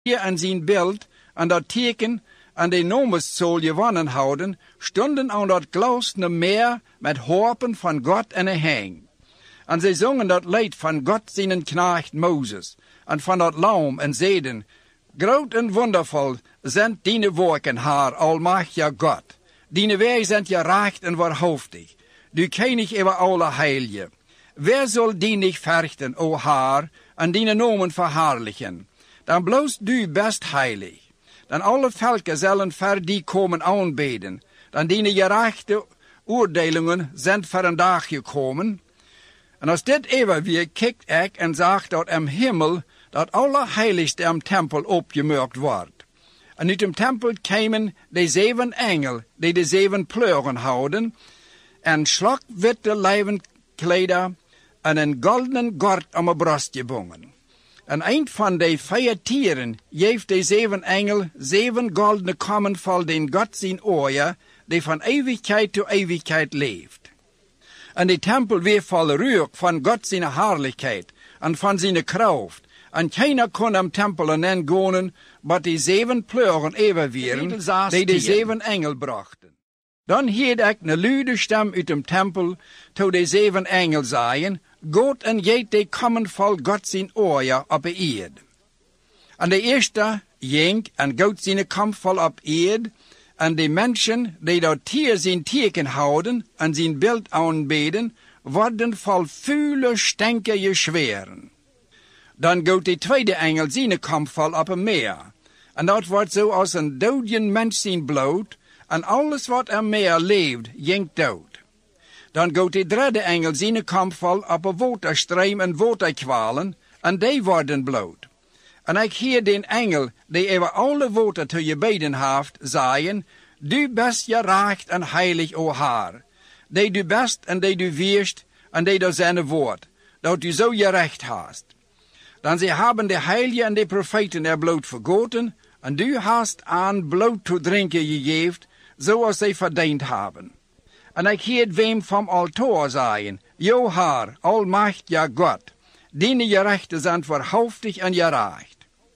aan zijn beeld en dat teken en de nomers zal gewonnen houden, stonden aan dat glasne meer met harpen van God en een heng. En zij zongen dat lied van God zijn knecht Mozes, en van dat lam en zeiden, groot en wondervol zijn die werken, Heer, almachtige God. Die wij zijn ja recht en waarhaftig. Du König over alle heilige. Wer zal die niet verrichten, o Heer, en die nomen verherrlichen? Dan bloos du best heilig. Dan alle volken zullen voor die komen aanbeden. Dan die gerechte oordelingen zijn voor een dag gekomen. En als dit even weer kijkt ik en zag dat in hemel dat allerheiligste im tempel opgemerkt wordt. En uit dem tempel kwamen de 7 engel die de 7 pleuren houden, en slagwitte lijvenkleider en een goldenen gord om een borst gebonden. En een van de 4 tieren geeft de 7 engel 7 goldene kommen vol den God zijn oor, die van eeuwigheid tot eeuwigheid leeft. En de tempel weer vol reuk van God zijn heerlijkheid en van zijn kracht. En keiner kon am tempel en gaan, maar die 7 pleuren even wieren, die de 7 engel brachten. Dan hield ik een luide stem uit dem tempel, to de 7 engel zeiden, God en jeet de kommen vol God zijn oor op de eerd. En de eerste ging en God zijn kom vol op eerd, en de mensen die dat tier zijn teken houden en zijn beeld aanbeden, worden vol vuile stenken geschweren. Dan gaat de tweede engel zijn kom vol op een meer. En dat wordt zo als een doodjen mens zijn bloed, en alles wat er meer leeft, jinkt dood. Dan gaat de derde engel zijn kom vol op een waterstream en waterkwalen, en die worden bloed. En ik hoor den engel, die over alle water te je beden heeft, zeggen, du best je recht en heilig, o Heer. Die du best en die du weerst, en die door zijn woord, dat du zo je recht hast. Dan ze hebben de heiligen en de profeten er bloed vergoten, en du hast aan bloed te drinken gegeven, zoals zij verdiend hebben. En ik hoor wem van altaar zeggen, Jo Heer, almachtige God, die je rechten zijn waarhaftig en je recht.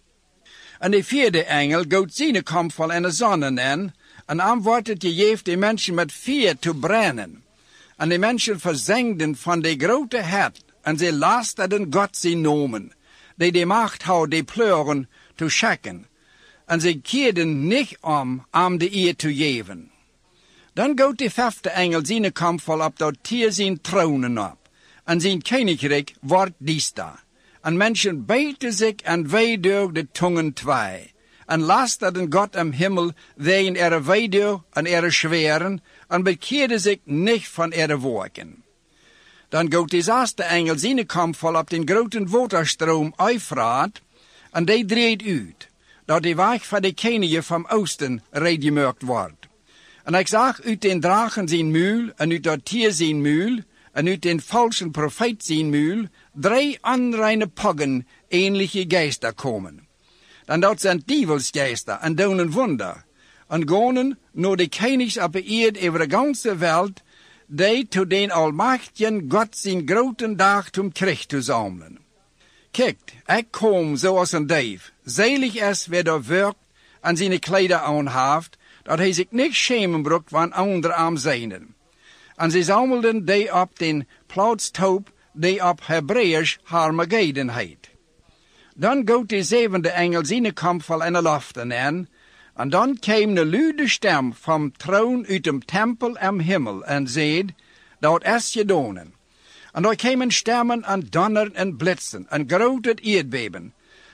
En de vierde engel gaat zijn kom vol in de zonnen in, en aan wordt het gegeven de mensen met vuur te brennen. En de mensen verzengden van de grote het, en ze lasterden God zijn nomen, die de macht houdt de pleuren te schakken. En ze keerden niet om de eer te geven. Dan gaat de 5e engel zijn kom vol op dat tier zijn tronen op, en zijn koninkrijk wordt diesta. En mensen beten zich en weideur de tongen 2. En lasterden God im Himmel wegen ihre weideur en ihre schweren, en bekeerden zich niet van ihre werken. Dan gaat de 6e engel zijn kom vol op den groten waterstroom Eufraat, en die dreigt uit, dat de weg van de koningen van Oosten reedgemerkt wordt. En ik zag uit den dragen zijn muil, en uit dat tier zijn muil, en uit den falschen profeet zijn muil, 3 onreine poggen, ähnliche Geister komen. Dan dat zijn dievelsgeister en doen een wonder, en gaan naar de konings op de eerd over de ganze wereld, die to den almachtigen God zijn groten dag zum Krieg te zamelen. Kijkt, ik kom zoals een dief, zelig is wer er werkt en zijn kleider aanhaft, dat hij zich niet schemen broekt van anderen aan zijnen. En ze zamelden die op den plaatstoop die op Hebreeuws Harmageddon heet. Dan gaat de 7e engel zijn kom vol in de loften in, en dan kwam een luide stem van troon uit dem tempel im Himmel en zeid, dat is gedaan. En daar kwamen stemmen en donneren en blitsen en groot het aardbeben.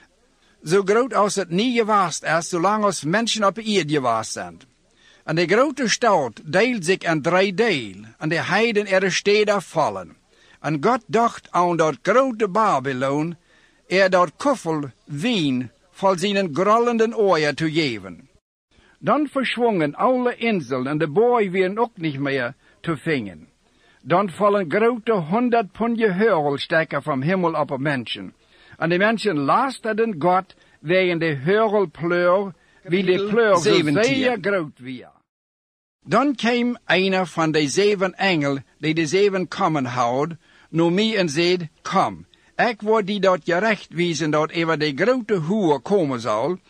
Zo groot als het niet geweest is, zolang als mensen op de aarde geweest zijn. En de grote stad deelt zich in 3 deel, en de heiden er steden vallen. En God dacht aan dat grote Babylon, dat koffel wien vol zijn grollenden oor te geven. Dan verschwongen alle inseln en de boy weer ook niet meer te vingen. Dan vallen grote 100 punje heurelstekken van hemel op de mensen. En de mensen lasterden God wegen de heurelpleur, wie de pleur zo zeer groot weer. Dan kwam een van de 7 engel die de 7 kommen houdt, naar mij en zei, kom, Ik word die dat gerecht wezen dat over de grote hoer komen zal,